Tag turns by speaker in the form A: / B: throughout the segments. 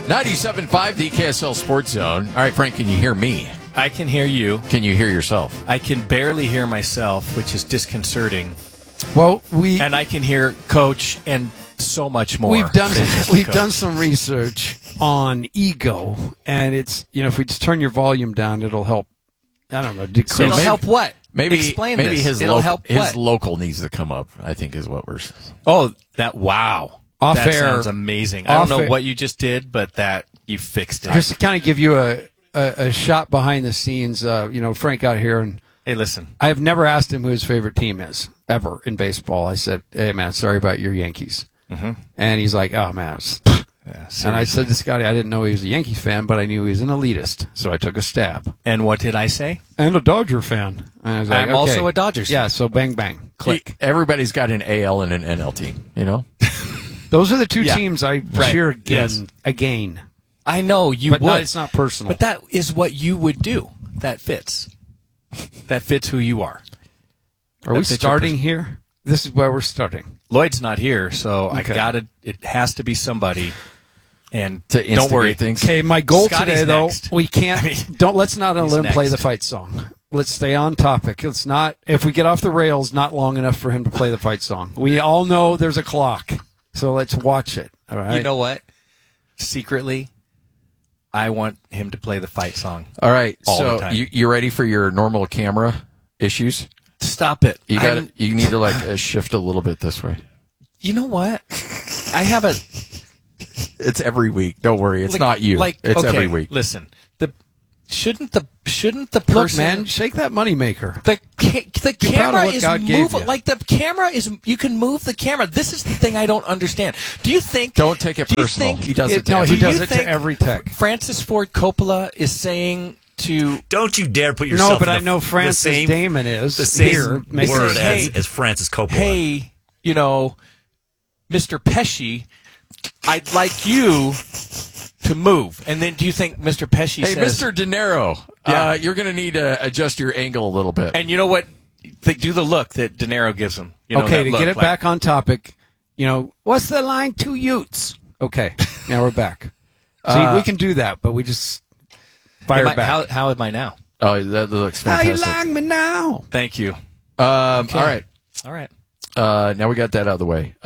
A: 97.5, the KSL Sports Zone. All right, Frank, can you hear me?
B: I can hear you.
A: Can you hear yourself?
B: I can barely hear myself, which is disconcerting.
C: Well,
B: and I can hear Coach and so much more.
C: We've done some research on ego, and it's if we just turn your volume down, it'll help. I don't know.
B: So it'll help what? Explain
A: maybe
B: this.
A: His local needs to come up, I think, is what we're.
B: Oh, wow!
C: Off
B: that
C: air
B: sounds amazing. I don't know what you just did, but that you fixed it.
C: Just to kind of give you a shot behind the scenes. Frank got here and.
B: Hey, listen.
C: I have never asked him who his favorite team is ever in baseball. I said, "Hey, man, sorry about your Yankees," and he's like, "Oh man." And I said to Scotty, I didn't know he was a Yankees fan, but I knew he was an elitist, so I took a stab.
B: And what did I say?
C: And a Dodger fan. And I was like,
B: I'm also a Dodgers fan.
C: Yeah, so bang, bang, click.
A: Everybody's got an AL and an NL team,
C: Those are the two teams I cheer again.
B: I know you
C: but
B: would.
C: No, it's not personal.
B: But that is what you would do. That fits. That fits who you are.
C: Are we starting here? This is where we're starting.
B: Lloyd's not here, so
C: Okay.
B: it has to be somebody. And
A: to
B: don't worry.
A: Things.
C: Okay, my goal
B: Scotty's
C: today,
B: next.
C: though, we can't. Let's not let him play the fight song. Let's stay on topic. It's not. If we get off the rails, not long enough for him to play the fight song. We all know there's a clock, so let's watch it. All right.
B: You know what? Secretly, I want him to play the fight song.
A: All right.
B: All
A: so
B: the time.
A: you ready for your normal camera issues?
B: Stop it.
A: You need to shift a little bit this way.
B: You know what? I have a.
A: It's every week. Don't worry. It's not you. It's every week.
B: Listen. Shouldn't the person?
C: Look, man, shake that moneymaker.
B: The camera is
C: God gave
B: movable.
C: you.
B: Like the camera is. You can move the camera. This is the thing I don't understand. Do you think?
A: Don't take it personal. He does it.
C: No, he does it
B: think
C: to every tech.
B: Francis Ford Coppola is saying to.
D: Don't you dare put yourself.
C: No, but
D: in
C: I know Francis Damon is
D: the same
C: here.
D: word as Francis Coppola.
B: Hey, Mr. Pesci, I'd like you to move. And then do you think Mr. Pesci
A: Hey,
B: says...
A: Mr. De Niro, you're going to need to adjust your angle a little bit.
B: And you know what? Do the look that De Niro gives him.
C: Okay, to get it back on topic, what's the line? 2 Utes. Okay, now we're back. See, we can do that, but we just fire back.
B: How am I now?
A: Oh, that looks fantastic.
C: How you like me now?
B: Thank you.
A: All right.
B: Now
A: we got that out of the way.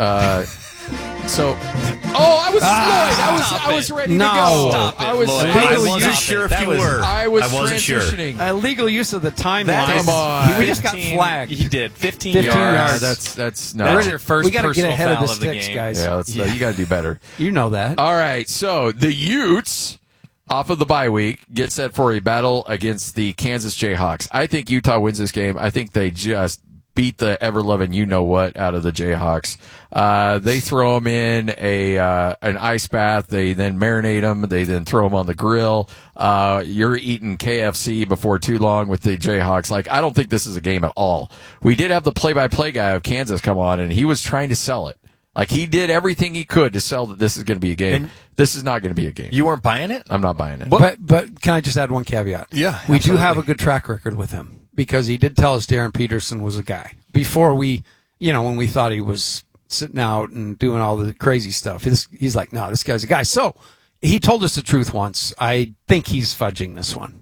A: I was ready to go.
B: Stop it,
A: I was.
B: Lloyd.
D: I wasn't sure if you were.
A: I was
D: transitioning.
A: transitioning.
C: Illegal use of the timeline.
A: Come on.
C: We just got flagged.
B: He did. 15
C: 15
B: yards.
C: yards.
A: That's no.
B: That's your first
C: We got to get
B: personal
C: ahead of
B: foul
C: the
B: of the
C: sticks,
B: game.
C: guys.
A: Yeah, you got to do better.
C: You know that.
A: All right, so the Utes, off of the bye week, get set for a battle against the Kansas Jayhawks. I think Utah wins this game. I think they just beat the ever-loving you-know-what out of the Jayhawks. They throw them in an ice bath. They then marinate them. They then throw them on the grill. You're eating KFC before too long with the Jayhawks. I don't think this is a game at all. We did have the play-by-play guy of Kansas come on, and he was trying to sell it. He did everything he could to sell that this is going to be a game. And this is not going to be a game.
B: You weren't buying it?
A: I'm not buying it.
C: But can I just add one caveat?
B: Yeah,
C: we do have a good track record with him because he did tell us Darren Peterson was a guy before we, when we thought he was sitting out and doing all the crazy stuff. He's like, no, this guy's a guy. So he told us the truth once. I think he's fudging this one.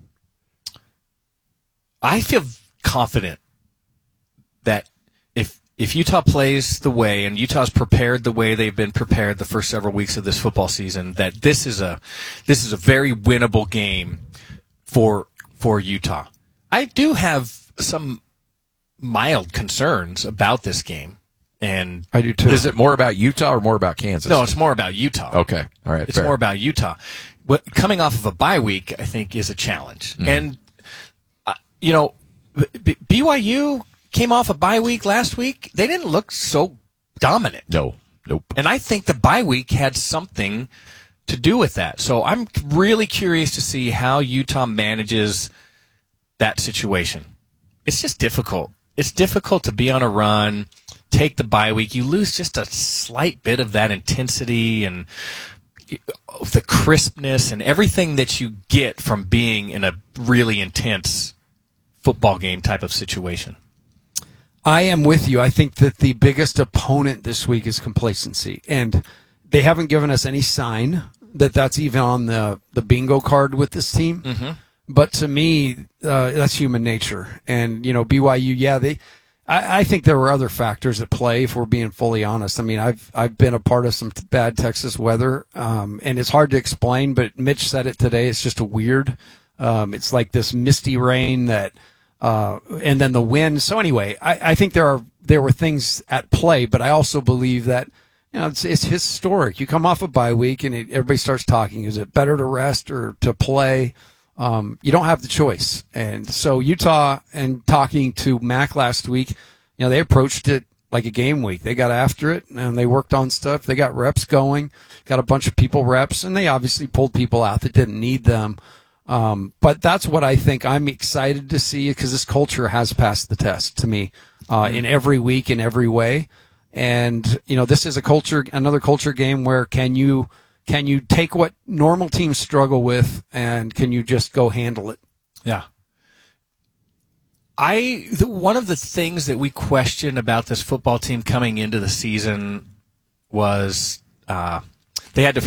B: I feel confident that if Utah plays the way, and Utah's prepared the way they've been prepared the first several weeks of this football season, that this is a very winnable game for Utah. I do have some mild concerns about this game, and
C: I do too.
A: Is it more about Utah or more about Kansas?
B: No, it's more about Utah.
A: Okay, all right.
B: It's more about Utah. Coming off of a bye week, I think, is a challenge, and BYU came off a bye week last week. They didn't look so dominant.
A: Nope.
B: And I think the bye week had something to do with that. So I'm really curious to see how Utah manages that situation. It's just difficult. It's difficult to be on a run, take the bye week. You lose just a slight bit of that intensity and the crispness and everything that you get from being in a really intense football game type of situation.
C: I am with you. I think that the biggest opponent this week is complacency, and they haven't given us any sign that that's even on the bingo card with this team.
B: Mm-hmm.
C: But to me, that's human nature. And, BYU, yeah, I think there were other factors at play, if we're being fully honest. I mean, I've been a part of some bad Texas weather, and it's hard to explain, but Mitch said it today. It's just a weird, it's like this misty rain that, and then the wind. So anyway, I think there were things at play, but I also believe that, it's historic. You come off a bye week and everybody starts talking. Is it better to rest or to play? You don't have the choice. And so Utah, and talking to Mac last week, they approached it like a game week. They got after it and they worked on stuff. They got reps going, got a bunch of people reps, and they obviously pulled people out that didn't need them. But that's what I think I'm excited to see, because this culture has passed the test to me, in every week, in every way. And, this is another culture game where can you take what normal teams struggle with, and can you just go handle it?
B: Yeah. One of the things that we questioned about this football team coming into the season was they had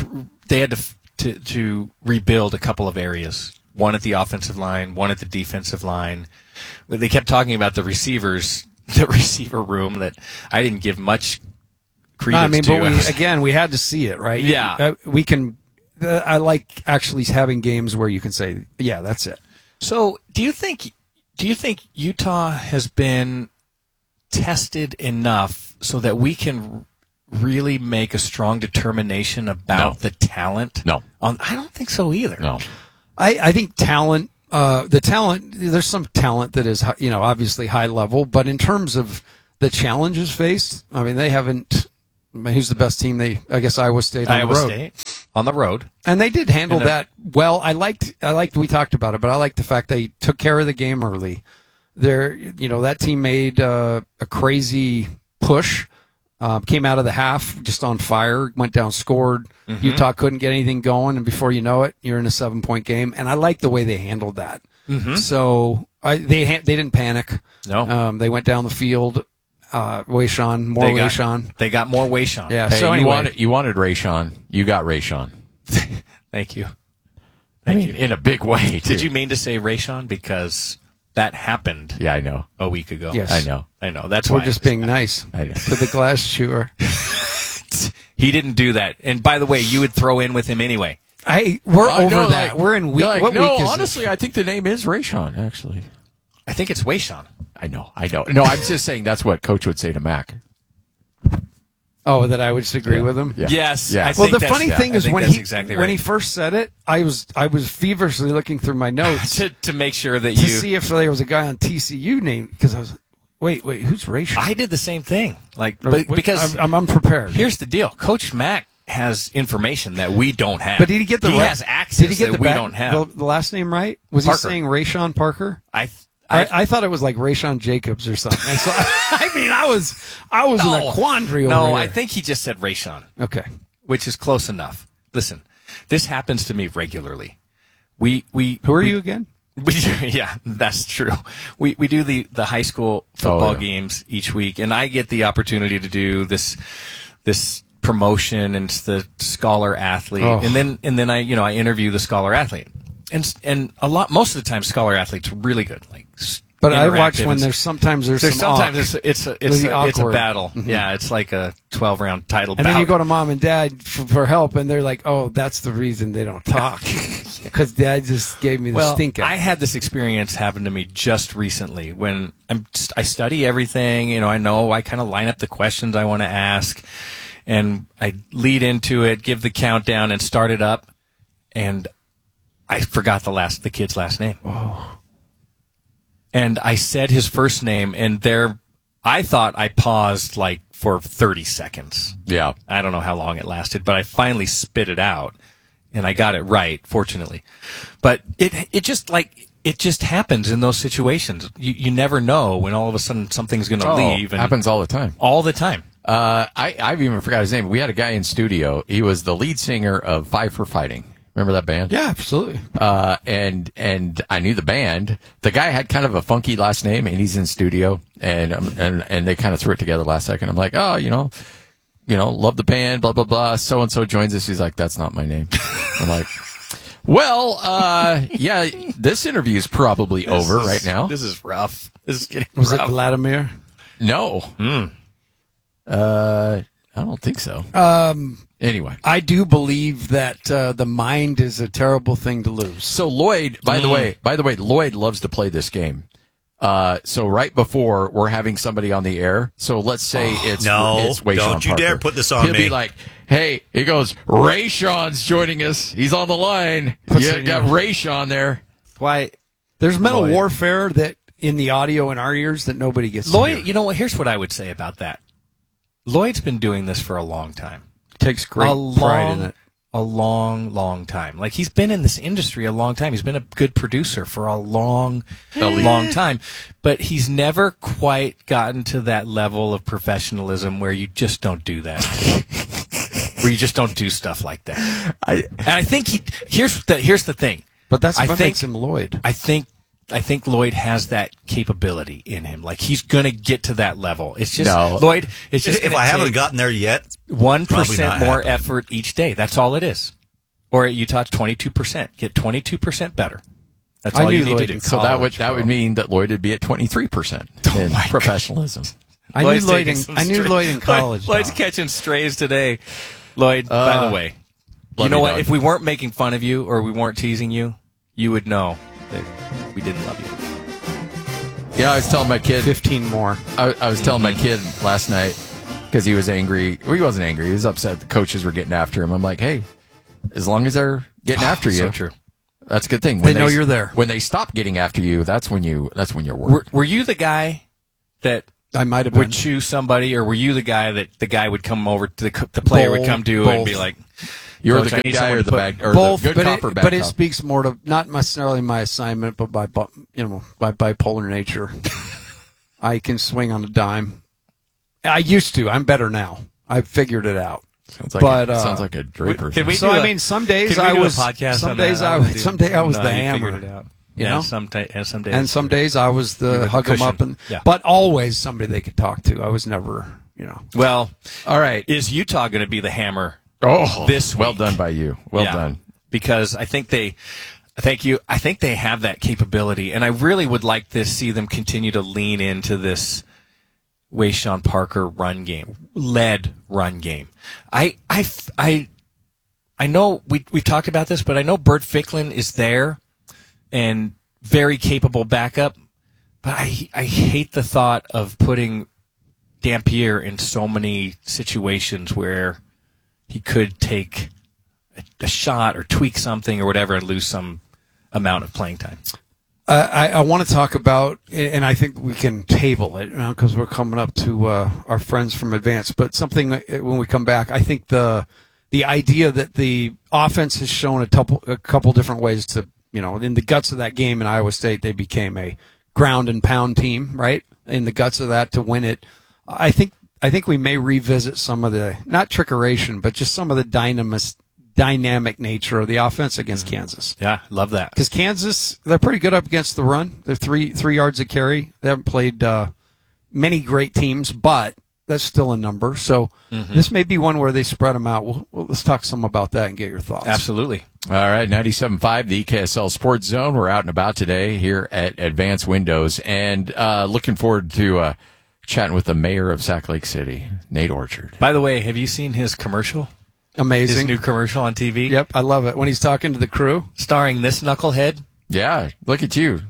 B: to rebuild a couple of areas. One at the offensive line, one at the defensive line. They kept talking about the receiver room that I didn't give much credence to.
C: But we had to see it, right?
B: Yeah.
C: We can. I like actually having games where you can say, yeah, that's it.
B: So do you think Utah has been tested enough so that we can really make a strong determination about the talent?
A: No.
B: I don't think so either.
A: No.
C: I think talent, there's some talent that is, obviously high level, but in terms of the challenges faced, I mean, they haven't. Who's the best team? I guess Iowa State on the road.
B: State on the road,
C: and they did handle that well. I liked. We talked about it, but I liked the fact they took care of the game early. That team made a crazy push, came out of the half just on fire, went down, scored. Mm-hmm. Utah couldn't get anything going, and before you know it, you're in a 7-point game. And I like the way they handled that.
B: Mm-hmm.
C: So they didn't panic.
B: No,
C: they went down the field. Wayshawn, Wayshawn.
B: They got more Wayshawn.
C: Yeah.
A: Hey,
C: so anyway,
A: you wanted Rayshawn. You got Rayshawn.
B: Thank you.
A: Thank you. In a big way, too.
B: Did you mean to say Rayshawn? Because that happened.
A: Yeah, I know.
B: A week ago.
C: Yes.
A: I know.
B: That's
C: we're
B: why
C: just being nice
A: I know.
C: to the glass chewer.
B: He didn't do that. And by the way, you would throw in with him anyway.
C: We're over that. We're in week.
A: What
C: week is
A: honestly, I think the name is Rayshawn, actually.
B: I think it's Wayshawn.
A: I know. No, I'm just saying that's what Coach would say to Mac.
C: Oh, that I would just agree with him?
A: Yeah.
B: Yes.
A: Yeah.
C: Well, the funny thing is when
B: he
C: first said it, I was feverishly looking through my notes
B: to make sure that
C: to see if there was a guy on TCU named, because I was wait, who's Rayshawn?
B: I did the same thing. Because
C: I'm unprepared.
B: Here's the deal. Coach Mack has information that we don't have.
C: But did he get the
B: he has access that we don't have.
C: The last name right? Was
B: Parker.
C: he saying Rayshawn Parker?
B: I
C: thought it was like Rayshawn Jacobs or something. And so, I was in a quandary over
B: No,
C: here.
B: I think he just said Rayshawn.
C: Okay.
B: Which is close enough. Listen, this happens to me regularly.
C: Who are you again?
B: Yeah, that's true. We do the high school football games each week, and I get the opportunity to do this promotion, and it's the scholar athlete, and then I interview the scholar athlete, and most of the time scholar athlete's really good,
C: But I watch when there's sometimes it's
B: a battle. Mm-hmm. Yeah, it's like a 12-round title
C: and
B: bout.
C: then you go to mom and dad for help, and they're like, "Oh, that's the reason they don't talk, because dad just gave me the stink eye."
B: I had this experience happen to me just recently when I study everything. I know I kind of line up the questions I want to ask, and I lead into it, give the countdown, and start it up, and I forgot the kid's last name.
C: Oh.
B: And I said his first name, and I thought I paused for 30 seconds.
A: Yeah.
B: I don't know how long it lasted, but I finally spit it out, and I got it right, fortunately. But it just happens in those situations. You never know when all of a sudden something's going to leave.
A: And happens all the time.
B: All the time.
A: I've even forgot his name. We had a guy in studio. He was the lead singer of Five for Fighting. Remember that band?
C: Yeah, absolutely.
A: And I knew the band. The guy had kind of a funky last name, and he's in studio, and they kind of threw it together last second. I'm like, love the band, blah blah blah. So and so joins us. He's like, that's not my name. I'm like, well, yeah, this interview is probably over right now.
B: This is rough. This is getting
C: Was
B: rough.
C: it Vladimir?
A: No. I don't think so. Anyway.
C: I do believe that the mind is a terrible thing to lose.
A: So Lloyd, by the way, Lloyd loves to play this game. So right before we're having somebody on the air. So let's say it's Wayshawn
D: don't you
A: Parker.
D: dare put this on
A: He'll
D: me.
A: be like, hey, he goes, Rayshawn's joining us. He's on the line. You got Rayshawn there.
B: Why,
C: There's mental
B: Lloyd.
C: warfare that in the audio in our ears that nobody gets to
B: Lloyd?
C: hear.
B: You know what? Here's what I would say about that. Lloyd's been doing this for a long time.
C: Takes great pride in it.
B: A long time. Like, he's been in this industry a long time. He's been a good producer for a long time. But he's never quite gotten to that level of professionalism where you just don't do that. Where you just don't do stuff like that. And I think here's the thing.
C: But that's
B: I
C: what
B: think-
C: makes him Lloyd.
B: I think Lloyd has that capability in him. Like, he's going to get to that level. It's just Lloyd. It's just
D: If I haven't gotten there yet,
B: 1%
D: not
B: more
D: happening.
B: effort each day. That's all it is. Or at Utah, 22%. Get 22% better. That's
C: I
B: all you
C: knew
B: need
C: Lloyd
B: to do.
C: in
A: So that would mean that Lloyd would be at 23% in professionalism.
C: I knew
B: Lloyd's
C: Lloyd
B: taking
C: in,
B: some
C: I knew
B: strays.
C: Lloyd in college.
B: Lloyd's
C: Tom.
B: catching strays today. Lloyd, by the way, you
A: love
B: know
A: you,
B: what?
A: dog.
B: If we weren't making fun of you or we weren't teasing you, you would know that we didn't love you.
A: Yeah, I was telling my kid.
C: 15 more.
A: I was telling my kid last night because he was angry. Well, he wasn't angry. He was upset the coaches were getting after him. I'm like, hey, as long as they're getting after you,
B: So true.
A: that's a good thing.
C: They know you're there.
A: When they stop getting after you, that's when you're worried.
B: Were you the guy that
C: I might have been.
B: would choose somebody, or were you the guy that the guy would come over to the player would come to and be
C: Both.
B: like,
A: You were
B: Coach,
A: the
B: I
A: good
B: need
A: guy
B: someone
A: or
B: to
A: the
B: put-
A: bad or
C: Both,
A: the good
C: but
A: cop or bad
C: but it
A: cop?
C: speaks more to not necessarily my assignment, but my my bipolar nature. I can swing on a dime. I used to. I'm better now. I've figured it out.
A: Sounds like a Draper.
B: Can we
C: So
B: do
C: I
B: a-
C: mean, some days
B: can we
C: I
B: do a
C: was.
B: podcast
C: Some
B: on
C: days
B: that?
C: I was. Someday I was
B: No,
C: the
B: you
C: hammer.
B: figured it out.
C: You
B: Yeah,
C: know?
B: some days.
C: And some days I was
B: You were
C: the
B: the
C: hug 'em up,
B: cushion.
C: and
B: Yeah.
C: but always somebody they could talk to. I was never,
B: Well,
A: All right.
B: is Utah going to be the hammer?
A: Oh,
B: this
A: well
B: week.
A: done by you. Well
B: Yeah.
A: done.
B: Because I think they have that capability, and I really would like to see them continue to lean into this Wayshawn Parker run game, led run game. I know we talked about this, but I know Bert Ficklin is there and very capable backup, but I hate the thought of putting Dampier in so many situations where he could take a shot or tweak something or whatever and lose some amount of playing time.
C: I want to talk about, and I think we can table it because we're coming up to our friends from Advance. But something when we come back, I think the idea that the offense has shown a couple different ways to, in the guts of that game in Iowa State, they became a ground and pound team, right? In the guts of that to win it, I think we may revisit some of the not trickeration, but just some of the dynamic nature of the offense against Kansas.
B: Yeah, love that.
C: Because Kansas, they're pretty good up against the run. They're three yards a carry. They haven't played many great teams, but that's still a number. So this may be one where they spread them out. Let's talk some about that and get your thoughts.
B: Absolutely.
A: All right, 97.5, the EKSL Sports Zone. We're out and about today here at Advance Windows, and looking forward to chatting with the mayor of Sac Lake City, Nate Orchard.
B: By the way, have you seen his commercial? His
C: Amazing.
B: new commercial on TV?
C: Yep, I love it. When he's talking to the crew.
B: Starring this knucklehead.
A: Yeah, look at you.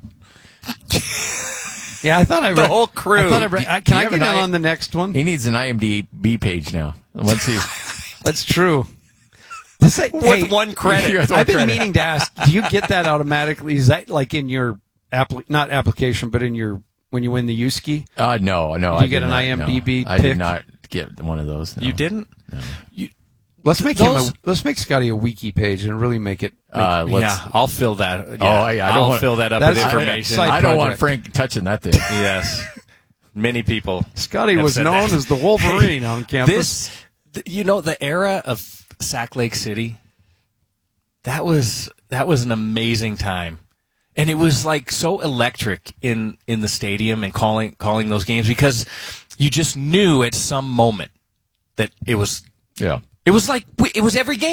C: Yeah, I thought I read
B: The whole crew.
C: I thought I read, can
A: Do you
C: I
A: have
C: get in
A: an
C: on the next one?
A: He needs an IMDb page now. Let's see.
C: That's true.
B: With one credit.
C: I've been meaning to ask, do you get that automatically? Is that like in your not application, but in your when you win the USKI?
A: No.
C: You
A: I
C: get
A: did
C: an
A: not,
C: IMDb
A: no. I
C: pick?
A: did not get one of those. No.
B: You didn't?
C: Let's make
B: Those-
C: let's make Scotty a wiki page and really make it.
A: Let's,
B: Yeah, I'll fill that.
A: Oh, yeah, I don't
B: I'll
A: want-
B: fill that up
C: That's
B: with
C: a
B: information.
C: side
A: I don't want
C: project.
A: Frank touching that thing.
B: Yes. Many people.
C: Scotty
B: have
C: was
B: said
C: known
B: that.
C: as the Wolverine on campus.
B: The era of Sac Lake City, that was an amazing time. And it was like so electric in the stadium and calling those games because you just knew at some moment that it was
A: Yeah.
B: like it was every game.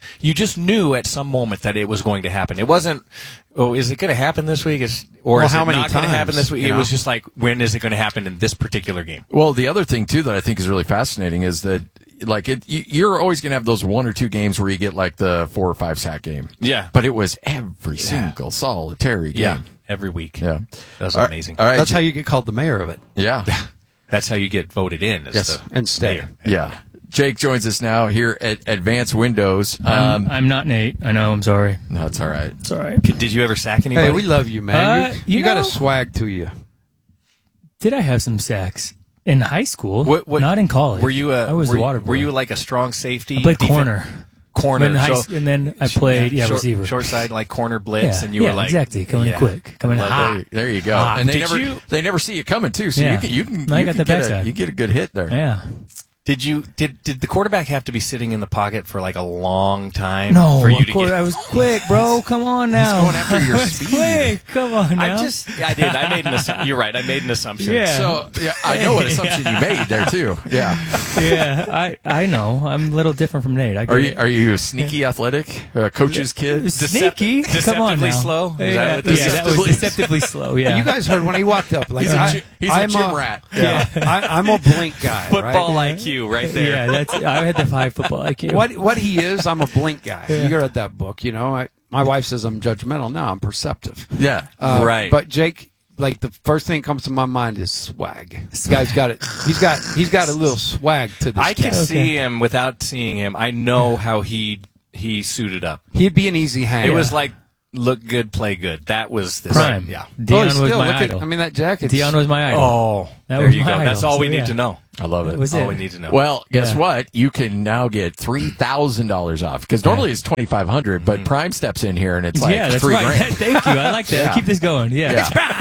B: You just knew at some moment that it was going to happen. It wasn't, oh, is it going to happen this week? Or
C: Well,
B: is
C: how
B: it
C: many
B: not going to happen
C: times,
B: this week?
C: you
B: It
C: know?
B: was just like, when is it going to happen in this particular game?
A: Well, the other thing too that I think is really fascinating is that like you're always going to have those 1 or 2 games where you get like the 4 or 5 sack game.
B: Yeah.
A: But it was every single solitary game.
B: Yeah, every week.
A: Yeah.
B: That's
A: All right,
B: amazing.
A: All right.
C: That's how you get called the mayor of it.
A: Yeah.
B: That's how you get voted in. As
C: Yes,
B: the
C: and stay.
B: mayor.
A: Yeah. Jake joins us now here at Advanced Windows.
E: I'm not Nate. I know. I'm sorry.
A: No, it's all right.
E: It's all right.
B: Did you ever sack anybody?
C: Hey, we love you, man.
E: You
C: You got a
E: know-
C: swag to you.
E: Did I have some sacks in high school?
B: What-
E: Not in college.
B: Were you
E: I was
B: were,
E: the water boy.
B: Were you like a strong safety?
E: I played
B: defen-
E: corner.
B: Corner.
E: In high
B: so-
E: school, and then I played
B: short,
E: receiver.
B: Short side, like corner blitz,
E: Yeah,
B: and you
E: yeah,
B: were like,
E: exactly. Coming in quick. Coming in
B: Love
E: hot.
A: There you go.
E: Ah,
A: and they
B: did
A: they never see you coming too, so
E: Yeah.
A: you can
E: No, I got the
A: get
E: backside.
A: you get a good hit there.
E: Yeah.
B: Did the quarterback have to be sitting in the pocket for like a long time
E: No,
B: for you
E: of
B: to
E: course,
B: get?
E: I was quick, bro. Come on now.
A: going after your
E: I was
A: speed.
E: quick. Come on now.
B: I did. I made an assumption. You're right. I made an assumption.
E: Yeah.
A: So yeah, I know what assumption you made there too. Yeah.
E: yeah, I know. I'm a little different from Nate. I
A: Are
E: get it.
A: you sneaky athletic? Coach's kid?
E: Sneaky? Come on
B: deceptively
E: now.
B: slow? Is
E: Yeah,
B: that what
E: that was deceptively slow. Yeah.
C: You guys heard when he walked up. Like,
A: He's a gym rat.
C: Yeah, I'm a blink guy.
B: Football
C: Right?
B: IQ right there.
E: Yeah, I had the high football IQ.
C: What he is, I'm a blink guy. You read that book, you know. My wife says I'm judgmental. No, I'm perceptive.
A: Yeah.
B: Right.
C: But Jake, like the first thing that comes to my mind is swag. This guy's got it. He's got a little swag to this.
B: I can
C: cat.
B: see him without seeing him. I know how he suited up.
C: He'd be an easy hang.
B: It was like look good, play good. That was this.
E: Prime.
B: Yeah.
E: Dion was
C: still,
E: my
C: look
E: idol.
C: At, I mean, that jacket.
E: Dion was my idol.
B: Oh,
E: That
B: there
E: was
B: you
E: my
B: go. That's
E: idol.
B: all we
E: So,
B: need
E: yeah.
B: to know.
A: I love it.
E: That was
B: All
E: it.
B: we need to know.
A: Well, guess
E: Yeah.
A: what? You can now get $3,000 off because normally it's $2,500, but Prime steps in here and it's like
E: yeah, that's
A: $3,000.
E: right. Thank you. I like that.
A: Yeah.
E: Keep this going. Yeah.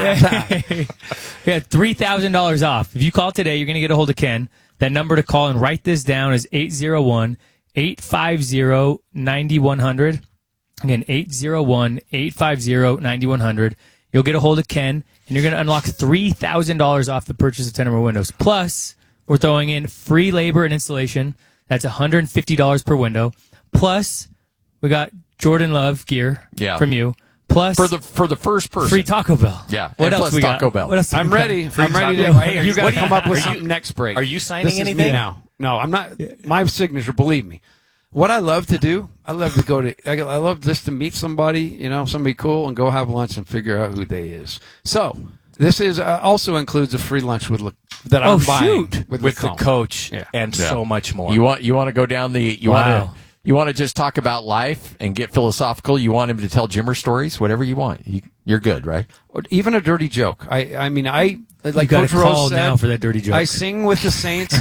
E: Yeah, $3,000 off. If you call today, you're going to get a hold of Ken. That number to call and write this down is 801-850-9100. Again, 801-850-9100. You'll get a hold of Ken, and you're going to unlock $3,000 off the purchase of 10 or more windows. Plus, we're throwing in free labor and installation. That's $150 per window. Plus, we got Jordan Love gear from you. Plus,
A: for the first person.
E: free Taco Bell.
A: Yeah,
E: What
A: and
E: else
A: plus
E: we got?
A: Taco Bell.
E: What else we
C: I'm
E: got?
C: ready.
B: Free
C: I'm ready to.
B: taco. Hey,
C: You got
B: what
C: to
B: do you-
C: come up with
B: are you-
C: something next break.
B: are you signing
C: This is me
B: anything?
C: now? No, I'm not. My signature. Believe me. What I love to do, I love to go to. I love just to meet somebody, you know, somebody cool, and go have lunch and figure out who they is. So this is also includes a free lunch with that I'm buying
E: shoot.
B: with the
C: Lacombe.
B: coach
C: Yeah.
B: and
A: Yeah.
B: so much more.
A: You want to go down the
E: Wow.
A: you want to just talk about life and get philosophical. You want him to tell Jimmer stories, whatever you want. You're good, right?
C: Or even a dirty joke. I mean, like
E: You got
C: Coach
E: to
C: Rose
E: call
C: said,
E: now for that dirty joke.
C: I sing with the saints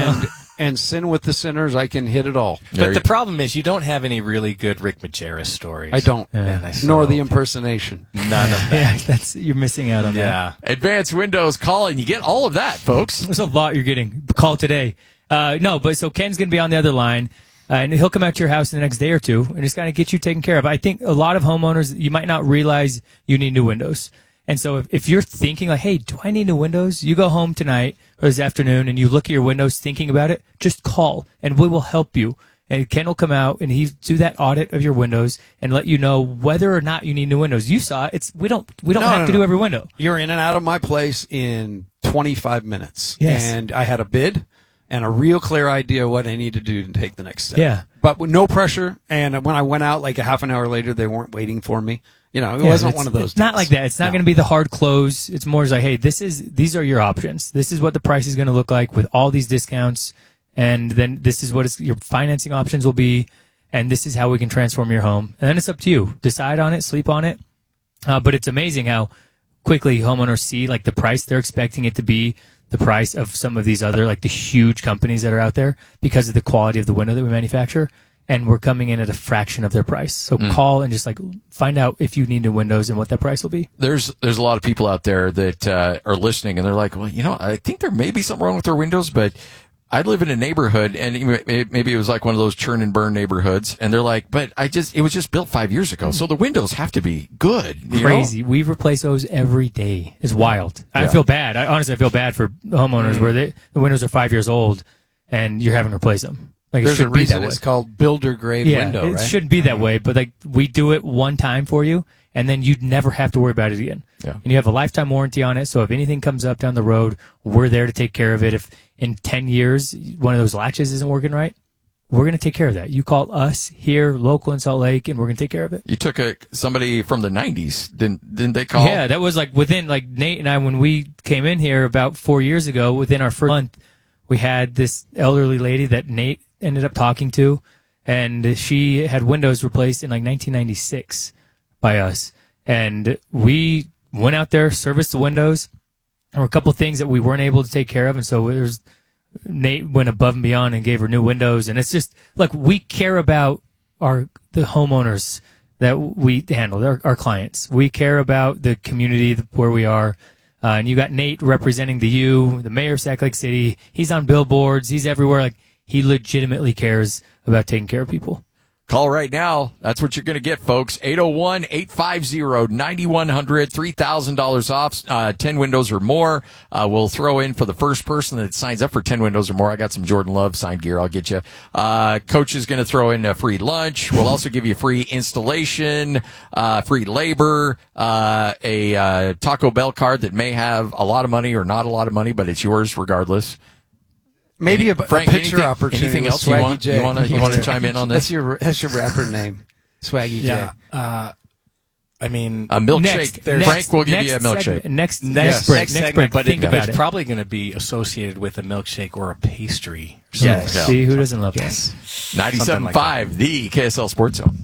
C: and sin with the sinners. I can hit it all.
A: There
B: But
A: you-
B: the problem is you don't have any really good Rick Majerus stories.
C: I don't.
B: And I
C: Nor
B: so-
C: the impersonation.
B: None of that.
E: yeah, you're missing out on that.
B: Yeah.
A: Advanced Windows call, and you get all of that, folks.
E: There's a lot you're getting. Call today. No, but so Ken's going to be on the other line, and he'll come out to your house in the next day or two and just kind of get you taken care of. I think a lot of homeowners, you might not realize you need new windows. And so if you're thinking like, hey, do I need new windows? You go home tonight or this afternoon and you look at your windows thinking about it, just call and we will help you. And Ken will come out and he do that audit of your windows and let you know whether or not you need new windows. You saw it. We don't have to do every window.
C: You're in and out of my place in 25 minutes.
E: Yes.
C: And I had a bid and a real clear idea what I need to do to take the next step.
E: Yeah.
C: But with no pressure. And when I went out like a half an hour later, they weren't waiting for me. You know, it
E: Yeah,
C: wasn't
E: it's-
C: one of those.
E: It's not
C: deals.
E: like that. It's not
C: No.
E: going to be the hard close. It's more like, hey, these are your options. This is what the price is going to look like with all these discounts, and then this is what your financing options will be, and this is how we can transform your home. And then it's up to you. Decide on it, sleep on it. But it's amazing how quickly homeowners see like the price they're expecting it to be the price of some of these other like the huge companies that are out there because of the quality of the window that we manufacture. And we're coming in at a fraction of their price. So call and just like find out if you need new windows and what that price will be.
A: There's a lot of people out there that are listening, and they're like, well, you know, I think there may be something wrong with their windows, but I live in a neighborhood, and maybe it was like one of those churn and burn neighborhoods, and they're like, but it was just built 5 years ago, so the windows have to be good. You know?
E: Crazy. We replace those every day. It's wild. I
A: Yeah.
E: feel bad. I feel bad for homeowners where the windows are 5 years old and you're having to replace them. Like, it
C: There's a
E: shouldn't be
C: reason
E: that way.
C: it's called builder grade
E: Yeah,
C: window,
E: it
C: right?
E: shouldn't be that way, but like we do it one time for you, and then you'd never have to worry about it again.
A: Yeah.
E: And you have a lifetime warranty on it, so if anything comes up down the road, we're there to take care of it. If in 10 years one of those latches isn't working right, we're going to take care of that. You call us here, local in Salt Lake, and we're going to take care of it.
A: You took somebody from the 90s. Didn't they call?
E: Yeah, that was like within, like Nate and I, when we came in here about 4 years ago, within our first month, we had this elderly lady that Nate ended up talking to, and she had windows replaced in like 1996 by us. And we went out there, serviced the windows. There were a couple of things that we weren't able to take care of, and so Nate went above and beyond and gave her new windows. And it's just like we care about the homeowners that we handle, our clients. We care about the community where we are. And you got Nate representing the mayor of Sac Lake City. He's on billboards. He's everywhere. Like, he legitimately cares about taking care of people.
A: Call right now. That's what you're going to get, folks. 801-850-9100, $3,000 off, 10 windows or more. We'll throw in for the first person that signs up for 10 windows or more. I got some Jordan Love signed gear. I'll get you. Coach is going to throw in a free lunch. We'll also give you free installation, free labor, a Taco Bell card that may have a lot of money or not a lot of money, but it's yours regardless.
C: Maybe a
A: Frank,
C: picture
A: anything-
C: opportunity.
A: anything
C: with
A: else you
C: Swaggy
A: want?
C: J.
A: You wanna chime in on this?
C: That's your rapper name, Swaggy J.
B: I mean,
A: A milkshake. Frank will give you a milkshake.
E: Next
B: next
E: break.
B: segment, but
E: Think about
B: it's
E: it.
B: probably going to be associated with a milkshake or a pastry.
E: Yes.
A: Yeah.
E: See, who doesn't love that?
A: 97.5, the KSL Sports Zone.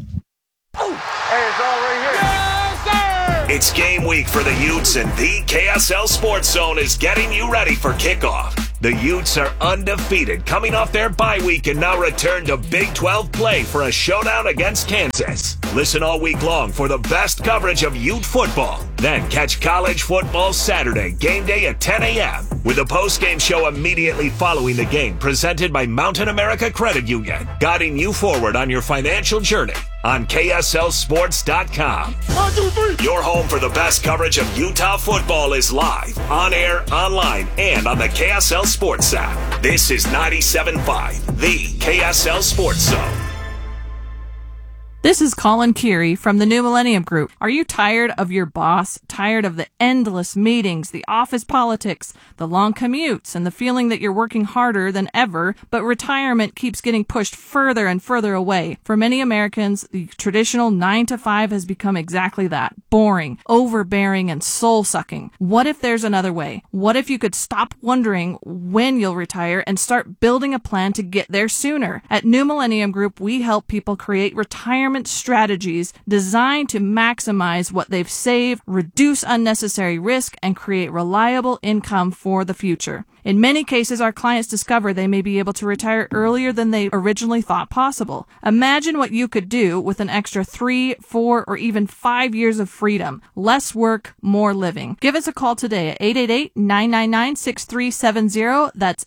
F: It's game week for the Utes, and the KSL Sports Zone is getting you ready for kickoff. The Utes are undefeated, coming off their bye week and now return to Big 12 play for a showdown against Kansas. Listen all week long for the best coverage of Ute football. Then catch college football Saturday, game day at 10 a.m. with a post-game show immediately following the game, presented by Mountain America Credit Union, guiding you forward on your financial journey on KSLSports.com. Your home for the best coverage of Utah football is live, on air, online, and on the KSL Sports app. This is 97.5, the KSL Sports Zone.
G: This is Colin Keary from the New Millennium Group. Are you tired of your boss? Tired of the endless meetings, the office politics, the long commutes, and the feeling that you're working harder than ever, but retirement keeps getting pushed further and further away? For many Americans, the traditional 9 to 5 has become exactly that. Boring, overbearing, and soul-sucking. What if there's another way? What if you could stop wondering when you'll retire and start building a plan to get there sooner? At New Millennium Group, we help people create retirement strategies designed to maximize what they've saved, reduce unnecessary risk, and create reliable income for the future. In many cases, our clients discover they may be able to retire earlier than they originally thought possible. Imagine what you could do with an extra 3, 4, or even 5 years of freedom. Less work, more living. Give us a call today at 888-999-6370. That's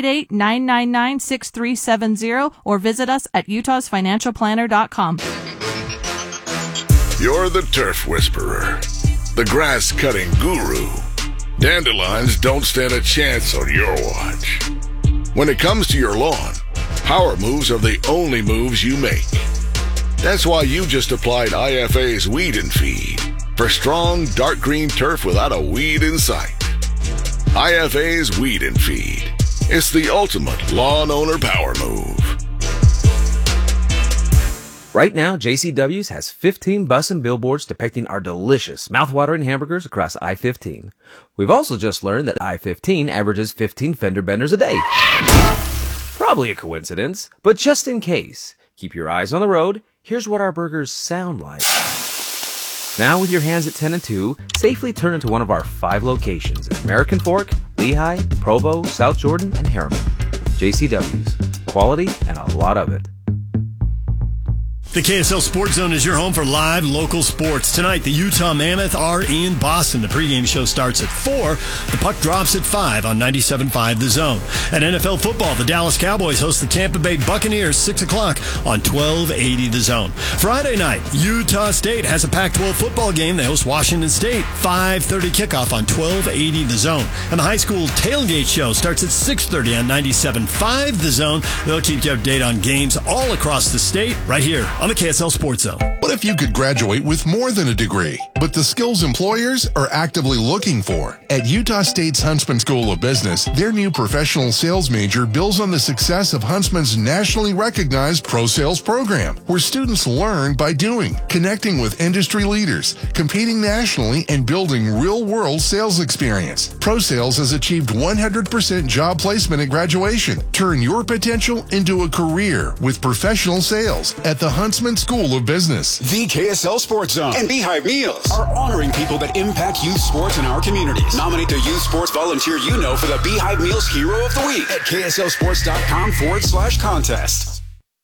G: 888-999-6370, or visit us at utahsfinancialplanner.com.
H: You're the turf whisperer, the grass-cutting guru. Dandelions don't stand a chance on your watch. When it comes to your lawn, power moves are the only moves you make. That's why you just applied IFA's Weed and Feed for strong, dark green turf without a weed in sight. IFA's Weed and Feed. It's the ultimate lawn owner power move.
I: Right now, JCW's has 15 bus and billboards depicting our delicious, mouth-watering hamburgers across I-15. We've also just learned that I-15 averages 15 fender benders a day. Probably a coincidence, but just in case, keep your eyes on the road. Here's what our burgers sound like. Now, with your hands at 10 and 2, safely turn into one of our 5 locations in American Fork, Lehigh, Provo, South Jordan, and Harriman. JCW's. Quality and a lot of it.
J: The KSL Sports Zone is your home for live local sports. Tonight, the Utah Mammoth are in Boston. The pregame show starts at 4. The puck drops at 5 on 97.5 The Zone. At NFL football, the Dallas Cowboys host the Tampa Bay Buccaneers 6 o'clock on 1280 The Zone. Friday night, Utah State has a Pac-12 football game. They host Washington State. 5:30 kickoff on 1280 The Zone. And the high school tailgate show starts at 6:30 on 97.5 The Zone. They'll keep you updated on games all across the state right here on the KSL Sports Zone.
K: What if you could graduate with more than a degree, but the skills employers are actively looking for? At Utah State's Huntsman School of Business, their new professional sales major builds on the success of Huntsman's nationally recognized Pro Sales program, where students learn by doing, connecting with industry leaders, competing nationally, and building real-world sales experience. Pro Sales has achieved 100% job placement at graduation. Turn your potential into a career with professional sales at the Huntsman School of Business.
L: The KSL Sports Zone and Beehive Meals are honoring people that impact youth sports in our communities. Nominate the youth sports volunteer you know for the Beehive Meals Hero of the Week at KSLSports.com/contest.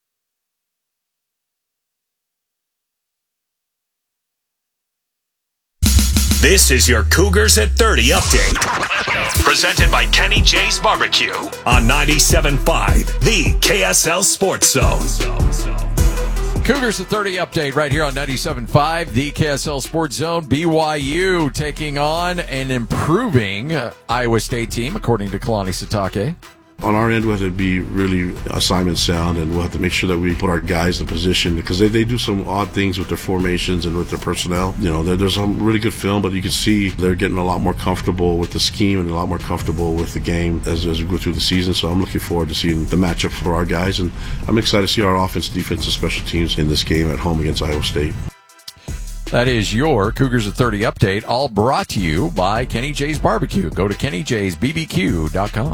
F: This is your Cougars at 30 update. Presented by Kenny J's Barbecue on 97.5, the KSL Sports Zone.
A: Cougars at 30 update right here on 97.5, the KSL Sports Zone. BYU taking on an improving Iowa State team, according to Kalani Sitake.
M: On our end, we'll have to be really assignment sound, and we'll have to make sure that we put our guys in position because they do some odd things with their formations and with their personnel. You know, there's some really good film, but you can see they're getting a lot more comfortable with the scheme and a lot more comfortable with the game as we go through the season. So I'm looking forward to seeing the matchup for our guys, and I'm excited to see our offense, defense, and special teams in this game at home against Iowa State.
A: That is your Cougars at 30 update, all brought to you by Kenny J's Barbecue. Go to KennyJ'sBBQ.com.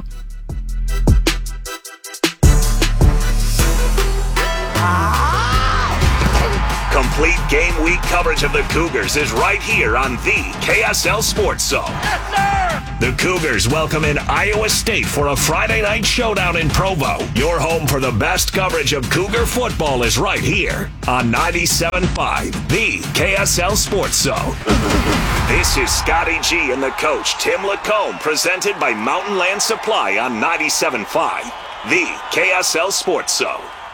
F: Complete game week coverage of the Cougars is right here on the KSL Sports Zone. Yes, sir! The Cougars welcome in Iowa State for a Friday night showdown in Provo. Your home for the best coverage of Cougar football is right here on 97.5, the KSL Sports Zone. This is Scotty G and the coach, Tim Lacombe, presented by Mountain Land Supply on 97.5, the KSL Sports Zone.